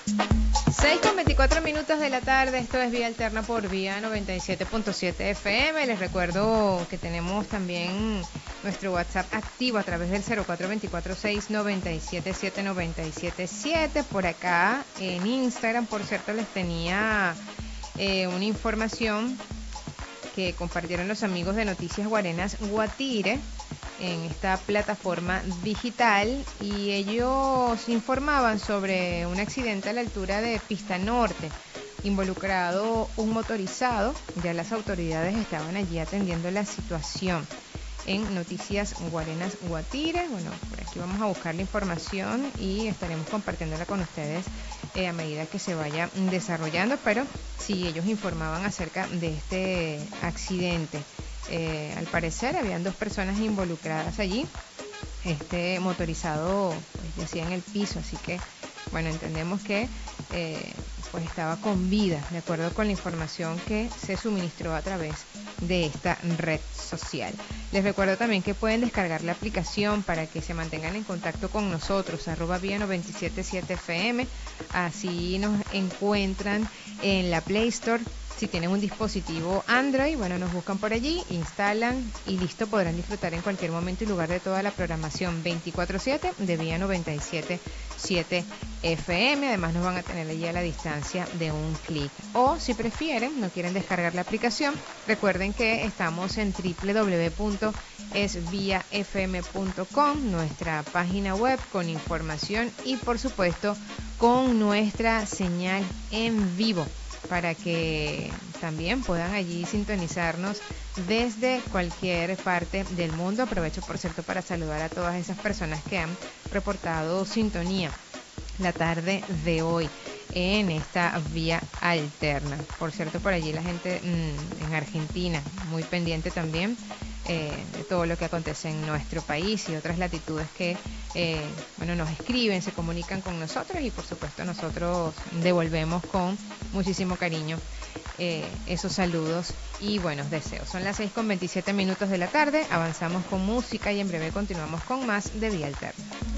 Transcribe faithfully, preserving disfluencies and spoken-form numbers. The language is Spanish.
seis con veinticuatro minutos de la tarde, esto es Vía Alterna por Vía noventa y siete punto siete F M. Les recuerdo que tenemos también nuestro WhatsApp activo a través del cero cuatro dos cuatro seis nueve siete siete nueve siete siete. Por acá en Instagram, por cierto, les tenía eh, una información que compartieron los amigos de Noticias Guarenas Guatire en esta plataforma digital, y ellos informaban sobre un accidente a la altura de Pista Norte, involucrado un motorizado. Ya las autoridades estaban allí atendiendo la situación. En Noticias Guarenas Guatire, bueno, por aquí vamos a buscar la información y estaremos compartiéndola con ustedes eh, a medida que se vaya desarrollando, pero sí, ellos informaban acerca de este accidente. Eh, al parecer habían dos personas involucradas allí. Este motorizado pues yacía en el piso, así que bueno, entendemos que eh, pues estaba con vida, de acuerdo con la información que se suministró a través de esta red social. Les recuerdo también que pueden descargar la aplicación para que se mantengan en contacto con nosotros, arroba vía noventa y siete punto siete F M. Así nos encuentran en la Play Store. Si tienen un dispositivo Android, bueno, nos buscan por allí, instalan y listo, podrán disfrutar en cualquier momento y lugar de toda la programación veinticuatro siete de Vía noventa y siete punto siete F M. Además nos van a tener allí a la distancia de un clic. O si prefieren, no quieren descargar la aplicación, recuerden que estamos en w w w punto es vía f m punto com, nuestra página web con información y por supuesto con nuestra señal en vivo, para que también puedan allí sintonizarnos desde cualquier parte del mundo. Aprovecho, por cierto, para saludar a todas esas personas que han reportado sintonía la tarde de hoy en esta Vía Alterna. Por cierto, por allí la gente mmm, en Argentina, muy pendiente también eh, de todo lo que acontece en nuestro país y otras latitudes que eh, bueno, nos escriben, se comunican con nosotros y por supuesto nosotros devolvemos con muchísimo cariño eh, esos saludos y buenos deseos. Son las seis con veintisiete minutos de la tarde, avanzamos con música y en breve continuamos con más de Vía Alterna.